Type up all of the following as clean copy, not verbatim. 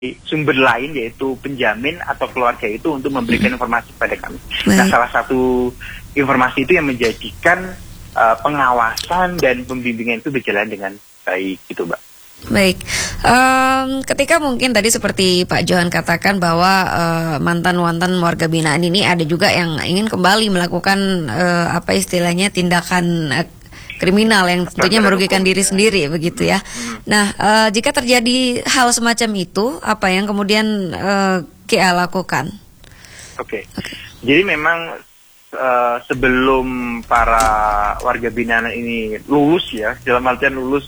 sumber lain yaitu penjamin atau keluarga itu untuk memberikan informasi kepada kami. Nah, salah satu informasi itu yang menjadikan pengawasan dan pembimbingan itu berjalan dengan baik gitu, Mbak. Baik, ketika mungkin tadi seperti Pak Johan katakan bahwa mantan-mantan warga binaan ini ada juga yang ingin kembali melakukan apa istilahnya tindakan kriminal yang tentunya merugikan diri sendiri begitu ya. Nah, jika terjadi hal semacam itu, apa yang kemudian GA lakukan? Oke. Jadi memang sebelum para warga binaan ini lulus ya, dalam artian lulus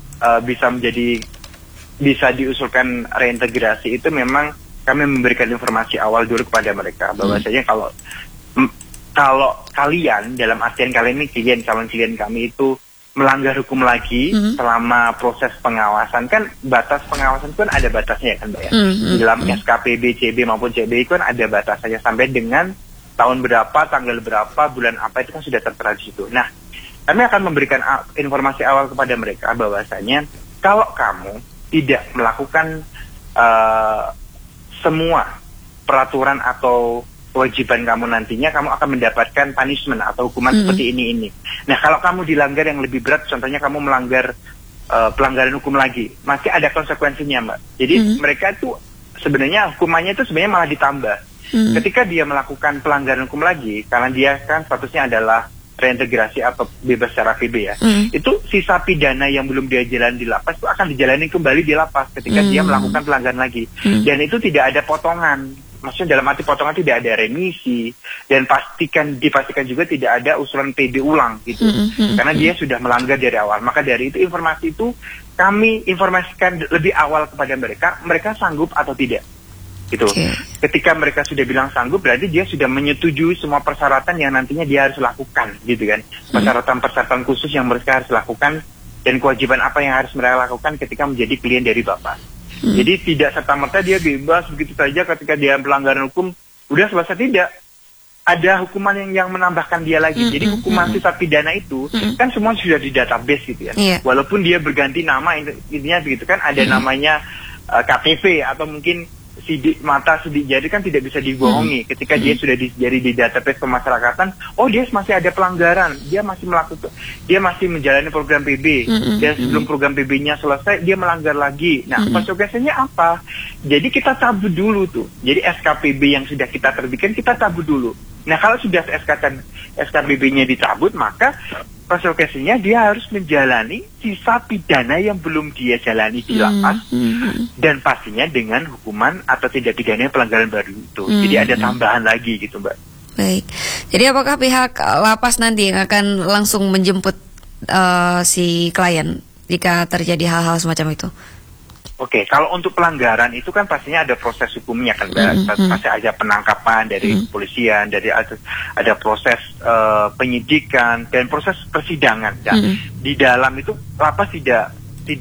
bisa diusulkan reintegrasi, itu memang kami memberikan informasi awal dulu kepada mereka bahwasanya kalau kalian, dalam artian kalian ini calon klien kami itu melanggar hukum lagi selama proses pengawasan, kan batas pengawasan kan ada batasnya kan Mbak ya. Dalam SKPB, CB maupun CBI kan ada batasannya sampai dengan tahun berapa, tanggal berapa, bulan apa itu kan sudah tertera di situ. Nah, kami akan memberikan informasi awal kepada mereka bahwasanya kalau kamu tidak melakukan semua peraturan atau kewajiban kamu nantinya, kamu akan mendapatkan punishment atau hukuman seperti ini. Nah, kalau kamu dilanggar yang lebih berat, contohnya kamu melanggar pelanggaran hukum lagi, masih ada konsekuensinya, Mbak. Jadi mereka itu sebenarnya hukumannya itu sebenarnya malah ditambah. Ketika dia melakukan pelanggaran hukum lagi, karena dia kan statusnya adalah reintegrasi atau bebas secara PB ya, itu sisa pidana yang belum dia jalani di lapas itu akan dijalani kembali di lapas ketika dia melakukan pelanggaran lagi. Dan itu tidak ada potongan. Maksudnya dalam arti potongan tidak ada remisi, dan dipastikan juga tidak ada usulan PB ulang gitu, karena dia sudah melanggar dari awal. Maka dari itu informasi itu kami informasikan lebih awal kepada mereka sanggup atau tidak gitu. Ketika mereka sudah bilang sanggup, berarti dia sudah menyetujui semua persyaratan yang nantinya dia harus lakukan gitu kan, persyaratan khusus yang mereka harus lakukan dan kewajiban apa yang harus mereka lakukan ketika menjadi klien dari Bapak. Jadi tidak serta-merta dia bebas begitu saja ketika dia pelanggaran hukum udah selesai, tidak. Ada hukuman yang menambahkan dia lagi. Jadi hukuman sisa pidana itu kan semua sudah di database gitu ya. Walaupun dia berganti nama, intinya begitu kan, ada namanya KTP atau mungkin sidik mata, sidik jari kan tidak bisa dibohongi. Ketika dia sudah jadi di database pemasyarakatan, oh dia masih ada pelanggaran, dia masih menjalani program PB, dan sebelum program PB-nya selesai dia melanggar lagi. Nah, konsekuensinya apa? Jadi kita cabut dulu tuh. Jadi SKPB yang sudah kita terbitkan kita cabut dulu. Nah, kalau sudah SKPB-nya dicabut, maka konsekuensinya dia harus menjalani sisa pidana yang belum dia jalani di lapas, dan pastinya dengan hukuman atau tindak pidana pelanggaran baru itu. Jadi ada tambahan lagi gitu, Mbak. Baik. Jadi apakah pihak lapas nanti yang akan langsung menjemput si klien jika terjadi hal-hal semacam itu? Oke, kalau untuk pelanggaran itu kan pastinya ada proses hukumnya kan, pasti ada penangkapan dari kepolisian, dari ada proses penyidikan dan proses persidangan. Dan di dalam itu lapas tidak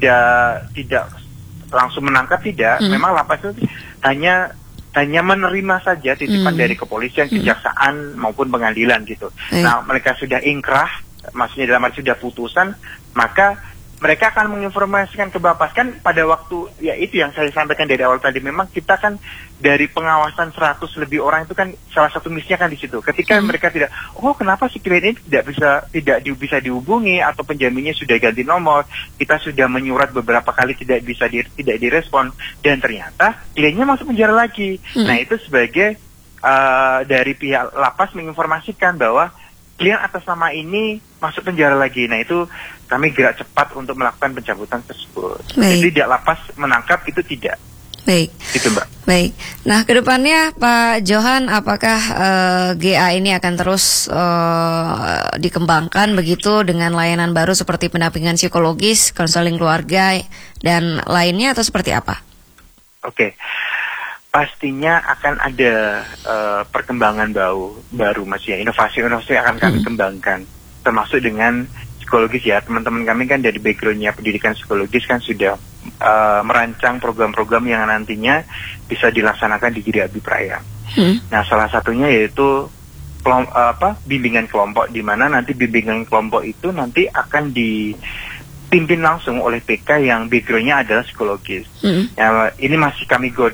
langsung menangkap, tidak. Memang lapas itu hanya menerima saja titipan dari kepolisian, kejaksaan maupun pengadilan gitu. Nah, mereka sudah ingkrah, maksudnya dalam arti sudah putusan, maka mereka akan menginformasikan ke Bapak. Kan pada waktu, ya itu yang saya sampaikan dari awal tadi, memang kita kan dari pengawasan 100 lebih orang itu kan salah satu misinya kan di situ. Ketika mereka tidak, oh kenapa si klien ini tidak bisa dihubungi atau penjaminnya sudah ganti nomor, kita sudah menyurat beberapa kali tidak direspon, dan ternyata kliennya masuk penjara lagi. Nah, itu sebagai dari pihak lapas menginformasikan bahwa klien atas nama ini masuk penjara lagi. Nah, itu kami gerak cepat untuk melakukan pencabutan tersebut. Jadi tidak lapas menangkap, itu tidak. Baik. Itu, Mbak. Baik. Nah, kedepannya Pak Johan, apakah GA ini akan terus dikembangkan begitu dengan layanan baru seperti pendampingan psikologis, konseling keluarga dan lainnya, atau seperti apa? Oke. Pastinya akan ada perkembangan baru Mas ya. Inovasi akan kami kembangkan, termasuk dengan psikologis ya. Teman-teman kami kan dari backgroundnya pendidikan psikologis kan sudah merancang program-program yang nantinya bisa dilaksanakan di Giri Abdi Praya. Nah, salah satunya yaitu bimbingan kelompok, di mana nanti bimbingan kelompok itu nanti akan dipimpin langsung oleh PK yang backgroundnya adalah psikologis. Ya, ini masih kami